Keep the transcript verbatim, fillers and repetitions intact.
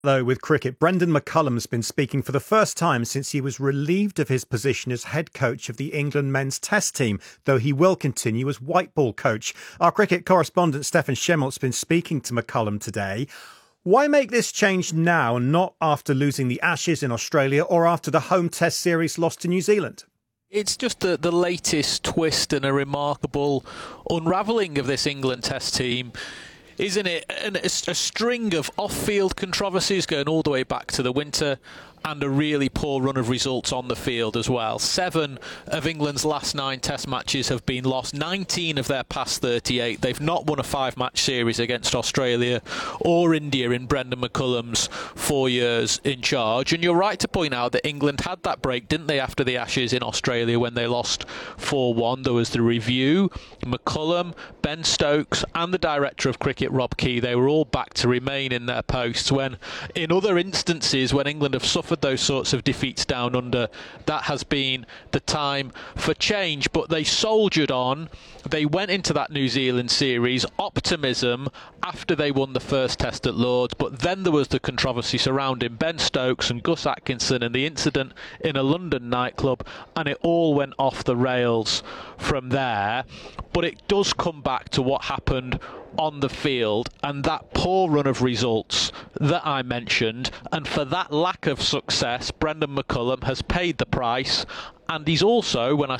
Though with cricket, Brendan McCullum's been speaking for the first time since he was relieved of his position as head coach of the England men's test team, though he will continue as white ball coach. Our cricket correspondent Stefan Schemmolt's been speaking to McCullum today. Why make this change now, not after losing the Ashes in Australia or after the home test series lost to New Zealand? It's just the, the latest twist and a remarkable unravelling of this England test team, isn't it? And it's a string of off-field controversies going all the way back to the winter, and a really poor run of results on the field as well. Seven of England's last nine test matches have been lost, nineteen of their past thirty-eight. They've not won a five-match series against Australia or India in Brendan McCullum's four years in charge. And you're right to point out that England had that break, didn't they, after the Ashes in Australia when they lost four one. There was the review. McCullum, Ben Stokes and the director of cricket, Rob Key, they were all back to remain in their posts when, in other instances, when England have suffered those sorts of defeats down under, that has been the time for change. But they soldiered on. They went into that New Zealand series, optimism after they won the first test at Lords, but then there was the controversy surrounding Ben Stokes and Gus Atkinson and the incident in a London nightclub, and it all went off the rails from there. But it does come back to what happened on the field and that poor run of results that I mentioned, and for that lack of success Brendan McCullum has paid the price. And he's also, when I